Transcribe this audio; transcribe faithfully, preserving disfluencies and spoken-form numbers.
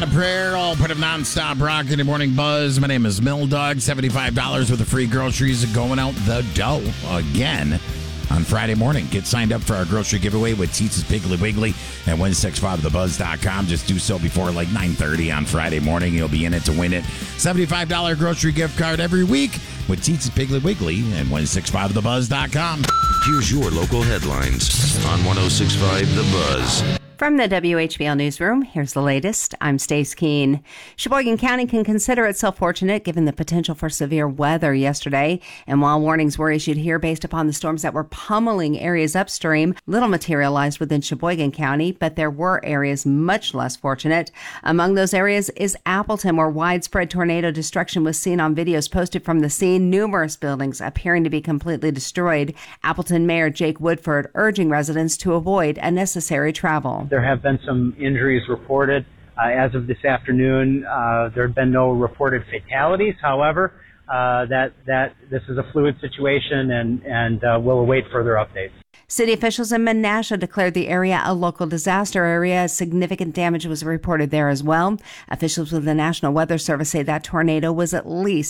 A prayer, all part of nonstop rock in the morning buzz. My name is Mill Dog. seventy-five dollars worth of free groceries going out the dough again on Friday morning. Get signed up for our grocery giveaway with Teet's Piggly Wiggly at one six five the buzz dot com. Just do so before like nine thirty on Friday morning. You'll be in it to win it. seventy-five dollars grocery gift card every week with Teet's Piggly Wiggly at one six five the buzz dot com. Here's your local headlines on one oh six point five The Buzz. From the W H B L Newsroom, here's the latest. I'm Stace Keene. Sheboygan County can consider itself fortunate given the potential for severe weather yesterday. And while warnings were issued here based upon the storms that were pummeling areas upstream, little materialized within Sheboygan County, but there were areas much less fortunate. Among those areas is Appleton, where widespread tornado destruction was seen on videos posted from the scene, numerous buildings appearing to be completely destroyed. Appleton Mayor Jake Woodford urging residents to avoid unnecessary travel. There have been some injuries reported. Uh, as of this afternoon, uh, there have been no reported fatalities. However, uh, that that this is a fluid situation, and and uh, we'll await further updates. City officials in Menasha declared the area a local disaster area. Significant damage was reported there as well. Officials with the National Weather Service say that tornado was at least